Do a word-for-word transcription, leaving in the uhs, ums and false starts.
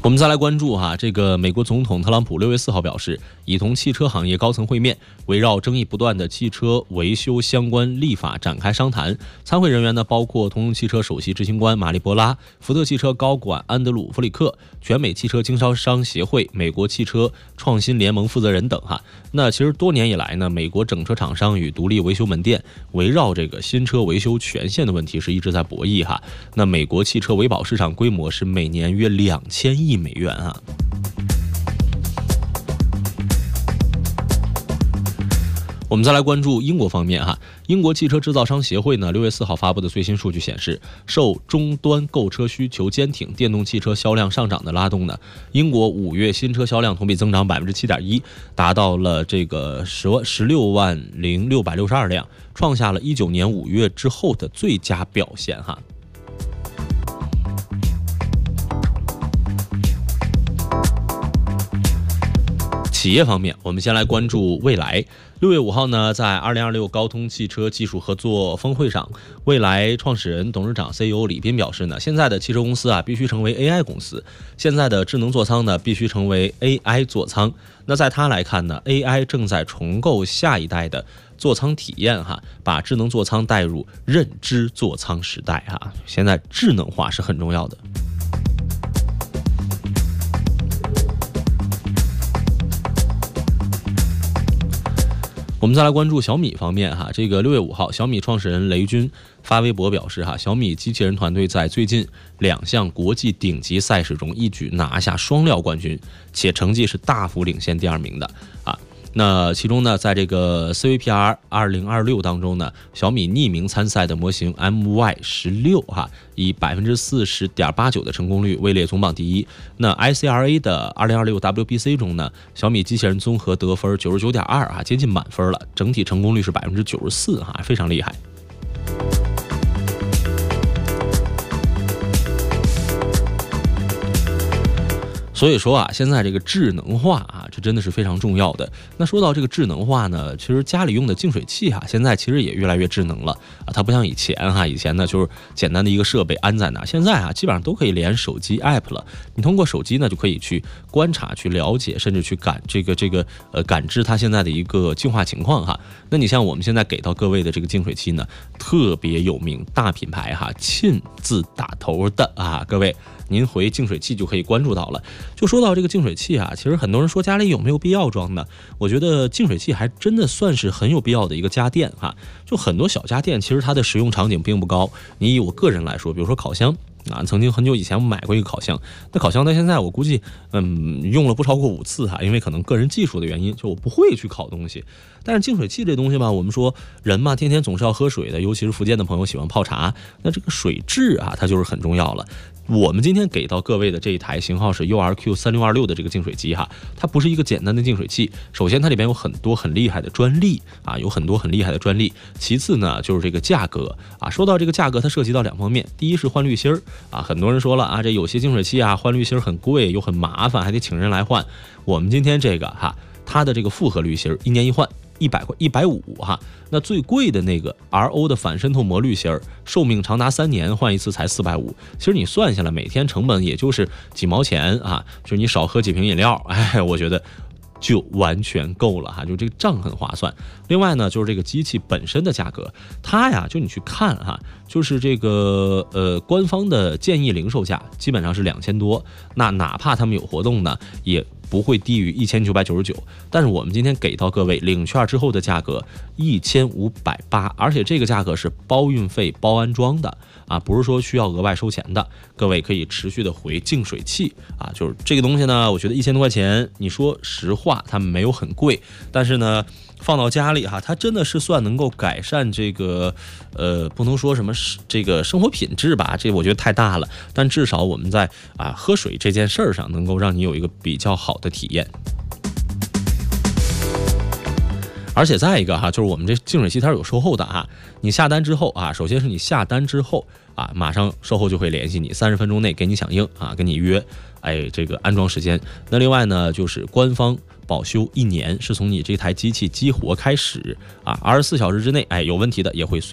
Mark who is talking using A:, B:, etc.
A: 我们再来关注哈，这个美国总统特朗普六月四号表示，已同汽车行业高层会面，围绕争议不断的汽车维修相关立法展开商谈。参会人员呢，包括通用汽车首席执行官马利博拉、福特汽车高管安德鲁弗里克、全美汽车经销商协会、美国汽车创新联盟负责人等哈。那其实多年以来呢，美国整车厂商与独立维修门店围绕这个新车维修权限的问题是一直在博弈哈。那美国汽车维保市场规模是每年约两千亿美元啊。我们再来关注英国方面哈，英国汽车制造商协会呢，六月四号发布的最新数据显示，受终端购车需求坚挺、电动汽车销量上涨的拉动呢，英国五月新车销量同比增长百分之七点一，达到了这个十万十六万零六百六十二辆，创下了一九年五月之后的最佳表现哈。企业方面，我们先来关注蔚来。六月五号呢，在二零二六高通汽车技术合作峰会上，蔚来创始人、董事长、C E O 李斌表示呢，现在的汽车公司啊，必须成为 A I 公司，现在的智能座舱呢，必须成为 A I 座舱。那在他来看呢 ，A I 正在重构下一代的座舱体验哈，把智能座舱带入认知座舱时代哈。现在智能化是很重要的。我们再来关注小米方面哈，这个六月五号，小米创始人雷军发微博表示哈，小米机器人团队在最近两项国际顶级赛事中一举拿下双料冠军，且成绩是大幅领先第二名的啊。那其中呢，在这个 C V P R 二零二六当中呢，小米匿名参赛的模型 M Y 十六 哈，以百分之四十点八九的成功率位列总榜第一。那 I C R A 的二零二六 W B C 中呢，小米机器人综合得分九十九点二啊，接近满分了，整体成功率是百分之九十四哈，非常厉害。所以说啊，现在这个智能化啊，这真的是非常重要的。那说到这个智能化呢，其实家里用的净水器啊，现在其实也越来越智能了啊。它不像以前哈，以前呢就是简单的一个设备安在那，现在啊基本上都可以连手机 app 了。你通过手机呢就可以去观察、去了解，甚至去感这个这个呃感知它现在的一个净化情况哈。那你像我们现在给到各位的这个净水器呢，特别有名大品牌哈，沁字打头的啊，各位。您回净水器就可以关注到了。就说到这个净水器啊，其实很多人说家里有没有必要装呢？我觉得净水器还真的算是很有必要的一个家电哈。就很多小家电其实它的使用场景并不高。你以我个人来说，比如说烤箱啊，曾经很久以前我买过一个烤箱，那烤箱到现在我估计嗯用了不超过五次哈，因为可能个人技术的原因，就我不会去烤东西。但是净水器这东西吧，我们说人嘛，天天总是要喝水的，尤其是福建的朋友喜欢泡茶，那这个水质啊，它就是很重要了。我们今天给到各位的这一台型号是 U R Q 三六二六的这个净水机哈，它不是一个简单的净水器。首先它里边有很多很厉害的专利啊，有很多很厉害的专利。其次呢，就是这个价格啊。说到这个价格，它涉及到两方面，第一是换滤芯儿啊，很多人说了啊，这有些净水器啊换滤芯儿很贵又很麻烦，还得请人来换。我们今天这个哈，它的这个复合滤芯儿一年一换。一百块一百五哈，那最贵的那个 R O 的反渗透膜滤芯儿，寿命长达三年，换一次才四百五。其实你算下来，每天成本也就是几毛钱啊，就是你少喝几瓶饮料，哎，我觉得就完全够了哈，就这个账很划算。另外呢，就是这个机器本身的价格，它呀，就你去看哈，就是这个呃官方的建议零售价基本上是两千多，那哪怕他们有活动呢，也不会低于一千九百九十九，但是我们今天给到各位领券之后的价格一千五百八，而且这个价格是包运费、包安装的啊，不是说需要额外收钱的。各位可以持续的回净水器啊，就是这个东西呢，我觉得一千多块钱，你说实话，它没有很贵，但是呢，放到家里哈，它真的是算能够改善这个呃，不能说什么这个生活品质吧，这我觉得太大了，但至少我们在啊喝水这件事儿上，能够让你有一个比较好的体验。而且再一个哈，就是我们这净水器它是有售后的啊，你下单之后啊，首先是你下单之后啊，马上售后就会联系你，三十分钟内给你响应啊，跟你约，哎，这个安装时间。那另外呢，就是官方保修一年，是从你这台机器激活开始啊，二十四小时之内，哎，有问题的也会随